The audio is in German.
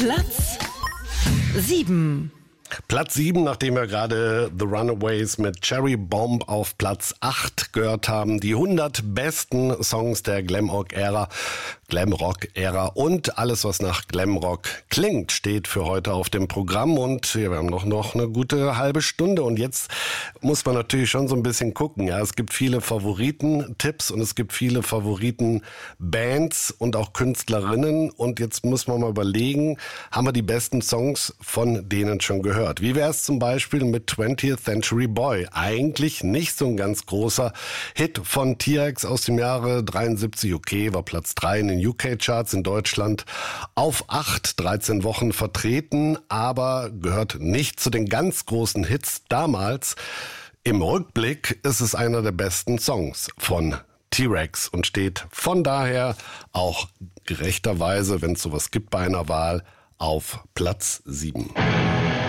Platz 7. Platz 7, nachdem wir gerade The Runaways mit Cherry Bomb auf Platz 8 gehört haben. Die 100 besten Songs der Glamrock-Ära und alles, was nach Glamrock klingt, steht für heute auf dem Programm. Und wir haben noch eine gute halbe Stunde. Und jetzt muss man natürlich schon so ein bisschen gucken. Ja, es gibt viele Favoritentipps und es gibt viele Favoritenbands und auch Künstlerinnen. Und jetzt muss man mal überlegen, haben wir die besten Songs von denen schon gehört? Wie wäre es zum Beispiel mit 20th Century Boy? Eigentlich nicht so ein ganz großer Hit von T-Rex aus dem Jahre 73. Okay, war Platz 3 in den UK-Charts in Deutschland auf 8, 13 Wochen vertreten, aber gehört nicht zu den ganz großen Hits damals. Im Rückblick ist es einer der besten Songs von T-Rex und steht von daher auch gerechterweise, wenn es sowas gibt bei einer Wahl, auf Platz 7.